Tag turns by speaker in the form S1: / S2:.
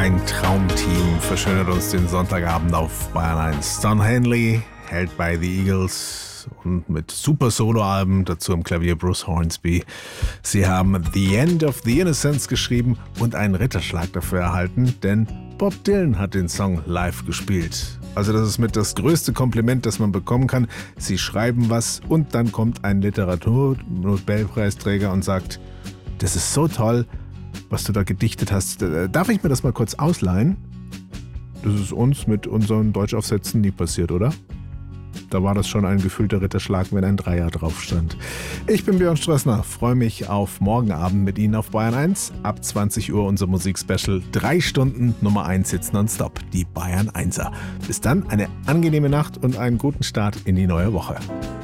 S1: ein Traumteam verschönert uns den Sonntagabend auf Bayern 1. Don Henley, Held by the Eagles und mit super Soloalben, dazu am Klavier Bruce Hornsby. Sie haben The End of the Innocents geschrieben und einen Ritterschlag dafür erhalten, denn Bob Dylan hat den Song live gespielt. Also das ist mit das größte Kompliment, das man bekommen kann. Sie schreiben was und dann kommt ein Literatur-Nobelpreisträger und sagt, das ist so toll, was du da gedichtet hast. Darf ich mir das mal kurz ausleihen? Das ist uns mit unseren Deutschaufsätzen nie passiert, oder? Da war das schon ein gefühlter Ritterschlag, wenn ein Dreier drauf stand. Ich bin Björn Strössner, freue mich auf morgen Abend mit Ihnen auf Bayern 1. Ab 20 Uhr unser Musikspecial. 3 Stunden Nummer 1 Hits nonstop, die Bayern 1er. Bis dann, eine angenehme Nacht und einen guten Start in die neue Woche.